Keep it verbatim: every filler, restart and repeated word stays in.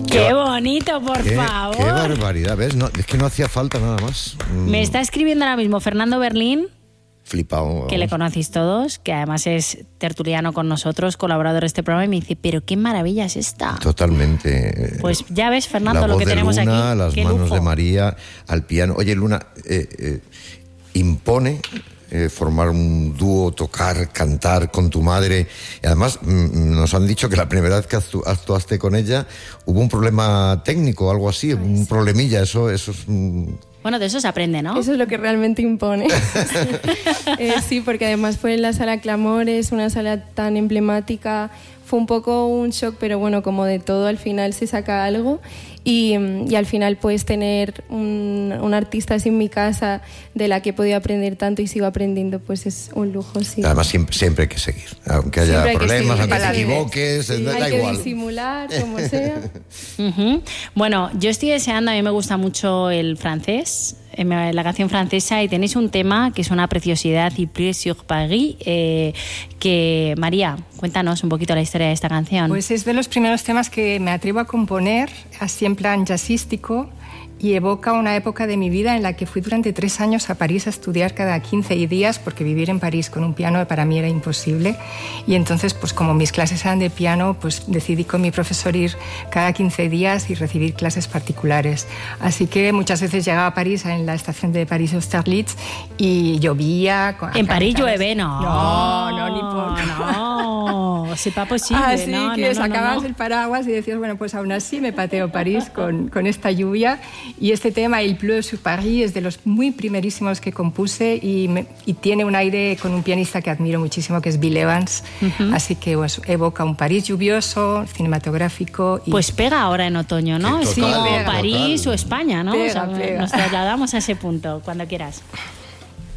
¡Qué bonito, por qué, favor! ¡Qué barbaridad! ¿Ves? No, es que no hacía falta nada más. Mm. Me está escribiendo ahora mismo Fernando Berlín, Flipado. que le conocéis todos, que además es tertuliano con nosotros, colaborador de este programa, y me dice, pero qué maravilla es esta. Totalmente. Pues ya ves, Fernando, la lo voz que de tenemos Luna, aquí. las Qué manos lujo. de María al piano. Oye, Luna, eh, eh, impone eh, formar un dúo, tocar, cantar con tu madre. Y además mm, nos han dicho que la primera vez que actu- actuaste con ella hubo un problema técnico o algo así, un problemilla. Eso, eso es... Mm, Bueno, de eso se aprende, ¿no? Eso es lo que realmente impone. eh, sí, porque además fue en la sala Clamores, una sala tan emblemática. Fue un poco un shock, pero bueno, como de todo, al final se saca algo. Y, y al final puedes tener un, un artista así en mi casa de la que he podido aprender tanto y sigo aprendiendo, pues es un lujo, sí. Además, siempre, siempre hay que seguir. Aunque haya Siempre hay que problemas, seguir, aunque te sí. equivoques, Sí, da hay que igual. disimular, como sea. Uh-huh. Bueno, yo estoy deseando, a mí me gusta mucho el francés, eh, la canción francesa, y tenéis un tema que es una preciosidad, y Plus sur Paris, eh, que, María, cuéntanos un poquito la historia de esta canción. Pues es de los primeros temas que me atrevo a componer, así en plan jazzístico, y evoca una época de mi vida en la que fui durante tres años a París a estudiar cada quince días, porque vivir en París con un piano para mí era imposible. Y entonces, pues como mis clases eran de piano, pues decidí con mi profesor ir cada quince días y recibir clases particulares. Así que muchas veces llegaba a París, en la estación de París-Austerlitz, y llovía. En París llueve, no. No, no, ni por... No, c'est pas posible. Así no, que no, no, sacabas no, no. el paraguas y decías, bueno, pues aún así me pateo París con, con esta lluvia. Y este tema, Il pleut sur Paris, es de los muy primerísimos que compuse y, me, y tiene un aire con un pianista que admiro muchísimo, que es Bill Evans. Uh-huh. Así que pues, evoca un París lluvioso, cinematográfico. Y... Pues pega ahora en otoño, ¿no? Sí, es total, como pega, París total. o España, ¿no? Pega, o sea, pega. nos trasladamos a ese punto, cuando quieras.